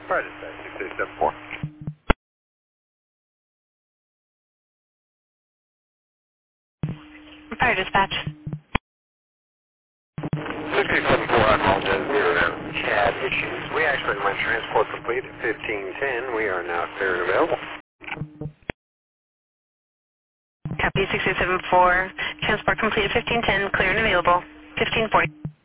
Fire dispatch, 6874. Fire dispatch. 6874, I apologize. We are now CAD issues. We actually went transport complete at 1510. We are now clear and available. Copy 6874. Transport complete at 1510. Clear and available. 1540.